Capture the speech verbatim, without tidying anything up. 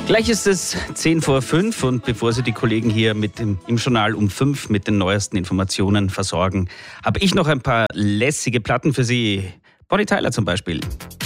Gleich ist es zehn vor fünf und bevor Sie die Kollegen hier mit dem, im Journal um fünf mit den neuesten Informationen versorgen, habe ich noch ein paar lässige Platten für Sie. Bonnie Tyler zum Beispiel.